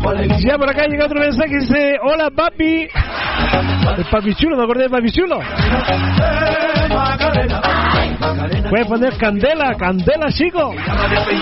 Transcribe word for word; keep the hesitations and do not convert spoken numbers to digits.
Ya por acá llega otro mensaje que dice: hola papi. El papi chulo, me acordé de papi chulo. Puedes poner candela, candela chico.